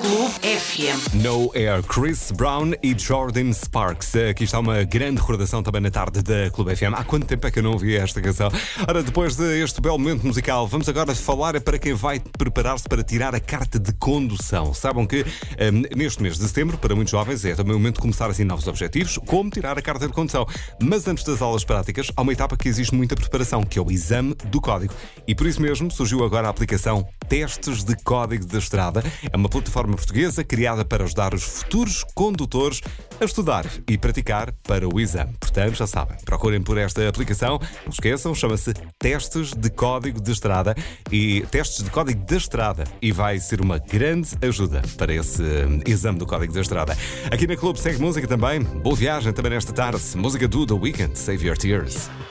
Clube FM. No Air, Chris Brown e Jordan Sparks. Aqui está uma grande recordação também na tarde da Clube FM. Há quanto tempo é que eu não ouvi esta canção? Ora, depois deste belo momento musical, vamos agora falar para quem vai preparar-se para tirar a carta de condução. Sabem que neste mês de setembro, para muitos jovens, é também o momento de começar assim novos objetivos, como tirar a carta de condução. Mas antes das aulas práticas, há uma etapa que exige muita preparação, que é o exame do código. E por isso mesmo surgiu agora a aplicação Testes de Código da Estrada. É uma plataforma portuguesa criada para ajudar os futuros condutores a estudar e praticar para o exame. Portanto, já sabem, procurem por esta aplicação. Não esqueçam, chama-se Testes de Código de Estrada e Testes de Código da Estrada. E vai ser uma grande ajuda para esse exame do Código da Estrada. Aqui na Clube segue música também. Boa viagem também nesta tarde. Música do The Weeknd, Save Your Tears.